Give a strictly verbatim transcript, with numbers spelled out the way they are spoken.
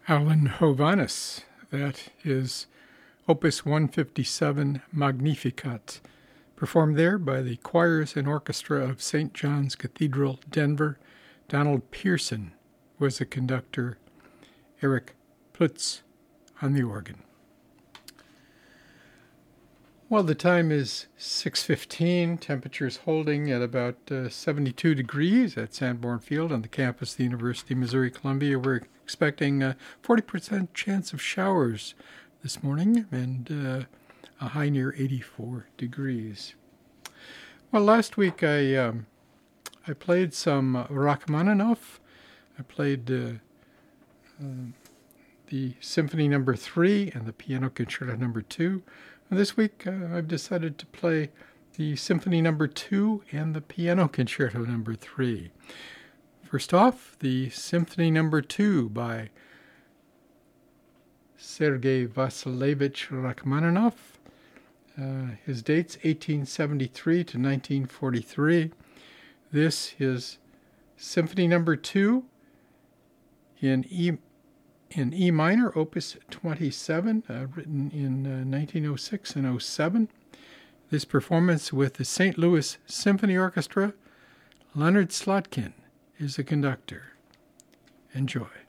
Alan Hovhaness. That is Opus one fifty-seven Magnificat, performed there by the choirs and orchestra of Saint John's Cathedral, Denver. Donald Pearson was the conductor, Eric Plutz on the organ. Well, the time is six fifteen. Temperature's holding at about uh, seventy-two degrees at Sanborn Field on the campus of the University of Missouri-Columbia. We're expecting a forty percent chance of showers this morning and uh, a high near eighty-four degrees. Well, last week I um, I played some uh, Rachmaninoff. I played uh, uh, the Symphony Number Three and the Piano Concerto Number Two. And this week uh, I've decided to play the Symphony Number Two and the Piano Concerto Number Three. First off, the Symphony Number Two by Sergei Vasilievich Rachmaninoff. Uh, his dates eighteen seventy-three to nineteen forty-three. This is Symphony Number Two in E. in E minor, Opus twenty-seven, uh, written in uh, nineteen oh six and oh seven. This performance with the Saint Louis Symphony Orchestra. Leonard Slotkin is the conductor. Enjoy.